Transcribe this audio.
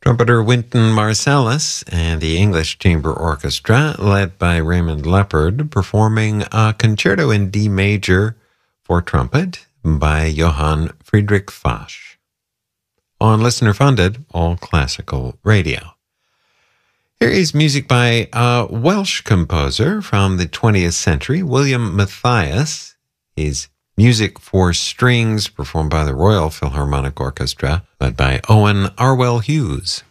Trumpeter Wynton Marsalis and the English Chamber Orchestra, led by Raymond Leppard, performing a concerto in D major for trumpet by Johann Friedrich Fasch on listener-funded All Classical Radio. Here is music by a Welsh composer from the 20th century, William Matthias. His music for strings performed by the Royal Philharmonic Orchestra, led by Owen Arwell Hughes.